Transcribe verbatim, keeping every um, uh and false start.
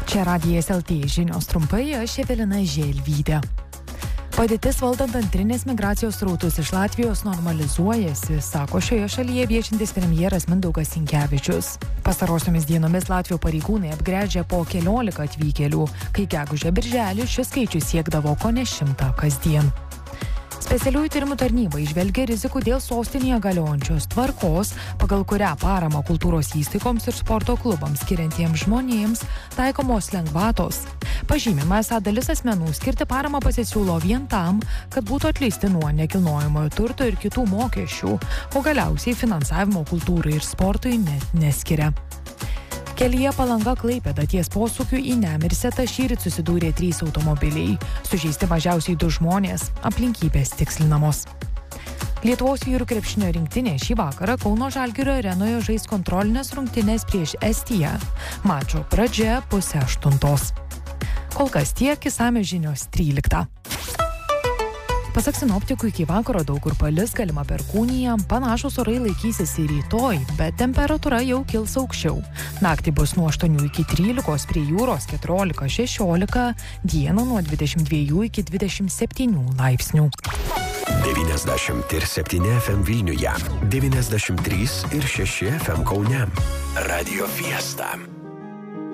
Čia Radijas L T žinios trumpai, aš Evelina Želvytė. Padėtis valdant antrinės migracijos srautus iš Latvijos normalizuojasi, sako šioje šalyje viešintis premjeras Mindaugas Sinkevičius. Pastarosiomis dienomis Latvijos pareigūnai apgręžė po keliolika atvykėlių, kai gegužę birželį šis skaičius siekdavo kone šimtą kasdien. Specialiųjų tyrimų tarnyba įžvelgia rizikų dėl sostinėje galiojančios tvarkos, pagal kurią paramą kultūros įstaigoms ir sporto klubams skiriantiems žmonėms taikomos lengvatos. Pažymima, esą dalis asmenų skirti paramą pasisiūlo vien tam, kad būtų atleisti nuo nekilnojamojo turto ir kitų mokesčių, o galiausiai finansavimo kultūrai ir sportui net neskiria. Kelyje Palanga-Klaipėda ties posūkiu į Nemirsetą šįryt susidūrė trys automobiliai. Sužeisti mažiausiai du žmonės, aplinkybės tikslinamos. Lietuvos vyrų krepšinio rinktinė šį vakarą Kauno Žalgirio arenoje žais kontrolinės rungtynes prieš Estiją. Mačo pradžia pusę aštuntos. Kol kas tiek, išsamios žinios tryliktą. Pasak sinoptikų, iki vakaro daug kur palis, galima perkūnija, panašūs orai laikysis ir rytoj, bet temperatūra jau kils aukščiau. Naktį bus nuo aštuonių iki trylikos, prie jūros keturiolika šešiolika, dieną nuo dvidešimt dviejų iki dvidešimt septynių laipsnių. devyniasdešimt septyni F M Vilniuje, devyniasdešimt trys ir šeši F M Kaune. Radio Fiesta.